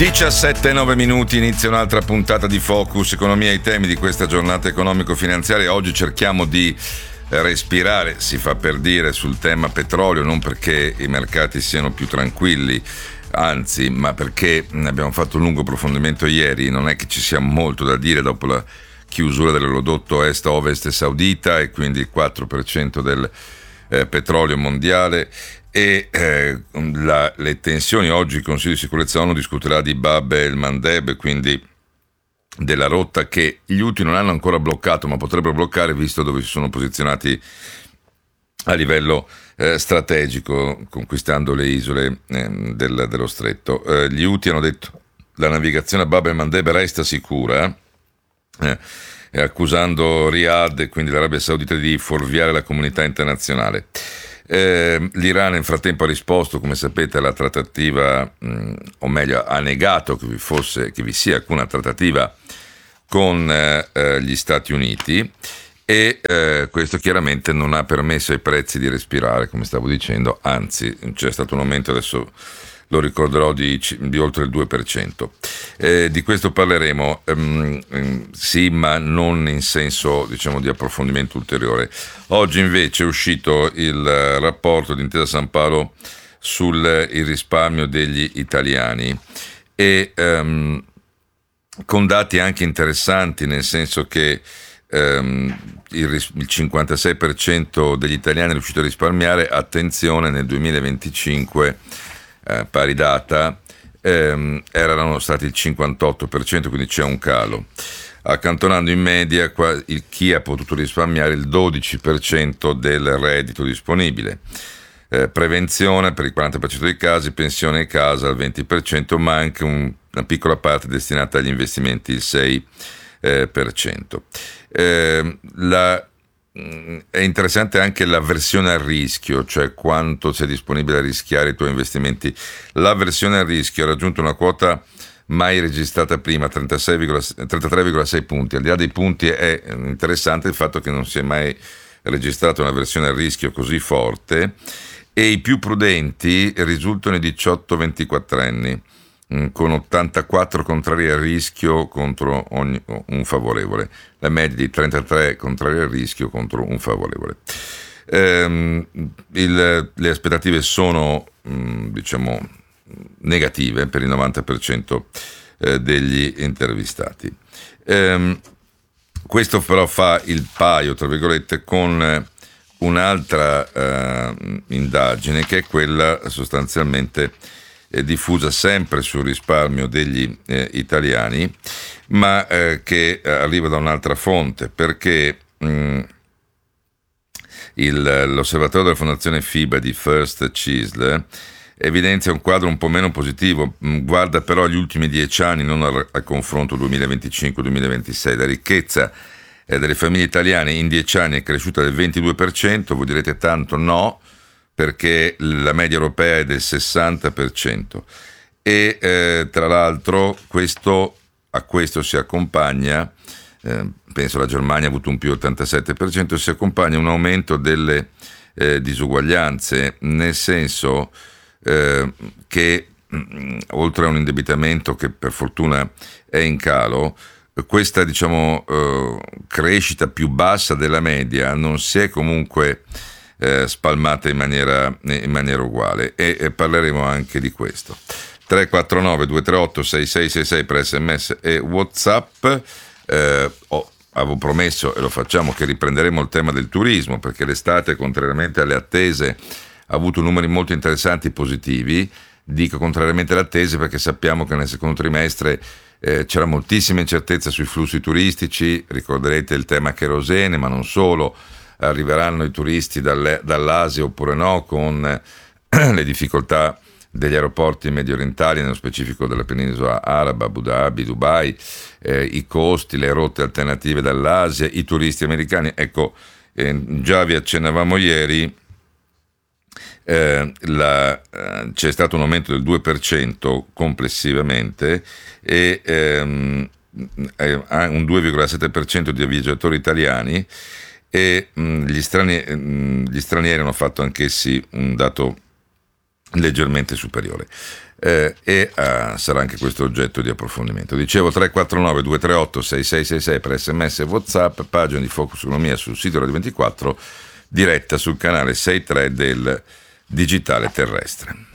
17-9 minuti, inizia un'altra puntata di Focus Economia. I temi di questa giornata economico-finanziaria. Oggi cerchiamo di respirare, si fa per dire, sul tema petrolio, non perché i mercati siano più tranquilli, anzi, ma perché abbiamo fatto un lungo approfondimento ieri. Non è che ci sia molto da dire dopo la chiusura dell'olodotto est-ovest saudita e quindi il 4% del petrolio mondiale. E le tensioni. Oggi il Consiglio di sicurezza ONU discuterà di Bab el-Mandeb, quindi della rotta che gli Houthi non hanno ancora bloccato, ma potrebbero bloccare, visto dove si sono posizionati a livello strategico, conquistando le isole dello stretto. Gli Houthi hanno detto la navigazione a Bab el-Mandeb resta sicura, accusando Riyadh e quindi l'Arabia Saudita di fuorviare la comunità internazionale. L'Iran nel frattempo ha risposto, come sapete, alla trattativa, o meglio ha negato che vi sia alcuna trattativa con gli Stati Uniti, e questo chiaramente non ha permesso ai prezzi di respirare, come stavo dicendo, anzi c'è stato un aumento, adesso lo ricorderò, di oltre il 2%. Di questo parleremo, sì, ma non in senso, diciamo, di approfondimento ulteriore. Oggi invece è uscito il rapporto di Intesa Sanpaolo sul il risparmio degli italiani, e con dati anche interessanti, nel senso che il 56% degli italiani è riuscito a risparmiare. Attenzione, nel 2025 pari data erano stati il 58%, quindi c'è un calo, accantonando in media chi ha potuto risparmiare il 12% del reddito disponibile. Prevenzione per il 40% dei casi, pensione e casa al 20%, ma anche una piccola parte destinata agli investimenti, il 6%. È interessante anche l'avversione al rischio, cioè quanto sei disponibile a rischiare i tuoi investimenti. L'avversione al rischio ha raggiunto una quota mai registrata prima, 33,6 punti. Al di là dei punti è interessante il fatto che non si è mai registrata un'avversione al rischio così forte, e i più prudenti risultano i 18-24 anni, con 84 contrari al rischio contro un favorevole, la media di 33 contrari al rischio contro un favorevole. Le aspettative sono, diciamo, negative per il 90% degli intervistati. Questo però fa il paio, tra virgolette, con un'altra indagine, che è quella sostanzialmente diffusa sempre sul risparmio degli italiani, ma che arriva da un'altra fonte, perché l'osservatorio della fondazione FIBA di First Chisel evidenzia un quadro un po' meno positivo, guarda però agli ultimi 10 anni, non al confronto 2025-2026. La ricchezza delle famiglie italiane in 10 anni è cresciuta del 22%, voi direte tanto, no, perché la media europea è del 60%, e tra l'altro a questo si accompagna, penso la Germania ha avuto un più 87%, si accompagna un aumento delle disuguaglianze, nel senso che oltre a un indebitamento che per fortuna è in calo, questa, diciamo, crescita più bassa della media non si è comunque spalmata in maniera uguale, e parleremo anche di questo. 349 238 6666 per SMS e WhatsApp. Avevo promesso, e lo facciamo, che riprenderemo il tema del turismo, perché l'estate, contrariamente alle attese, ha avuto numeri molto interessanti e positivi. Dico contrariamente alle attese perché sappiamo che nel secondo trimestre c'era moltissima incertezza sui flussi turistici. Ricorderete il tema kerosene, ma non solo. Arriveranno i turisti dall'Asia oppure no, con le difficoltà degli aeroporti medio orientali, nello specifico della penisola araba, Abu Dhabi, Dubai, i costi, le rotte alternative dall'Asia, i turisti americani. Ecco, già vi accennavamo ieri, c'è stato un aumento del 2% complessivamente, e un 2,7% di viaggiatori italiani, e gli stranieri hanno fatto anch'essi un dato leggermente superiore. Sarà anche questo oggetto di approfondimento. Dicevo 349 238 6666 per SMS e WhatsApp, pagina di Focus Economia sul sito Radio 24, diretta sul canale 63 del Digitale Terrestre.